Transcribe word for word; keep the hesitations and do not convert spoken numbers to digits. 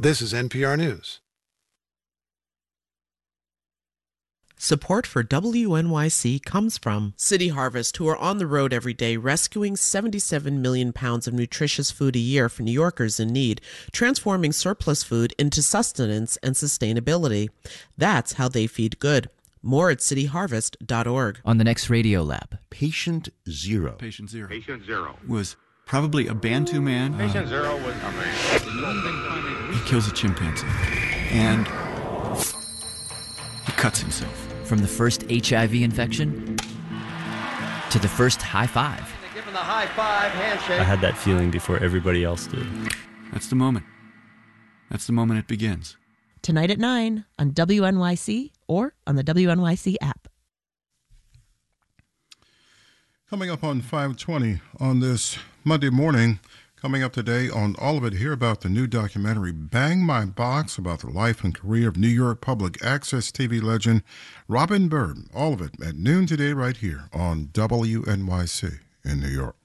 This is N P R News. Support for W N Y C comes from City Harvest, who are on the road every day rescuing seventy-seven million pounds of nutritious food a year for New Yorkers in need, transforming surplus food into sustenance and sustainability. That's how they feed good. More at city harvest dot org. On the next Radio Lab. Patient Zero. Patient Zero. Patient Zero. Was probably a Bantu man. Patient uh, Zero was a man. He kills a chimpanzee. And he cuts himself. From the first H I V infection to the first high five. Give him the high five handshake. I had that feeling before everybody else did. That's the moment. That's the moment it begins. Tonight at nine on W N Y C or on the W N Y C app. Coming up on five twenty on this Monday morning, coming up today on All of It, hear about the new documentary Bang My Box, about the life and career of New York public access T V legend Robin Byrd. All of it at noon today right here on W N Y C in New York.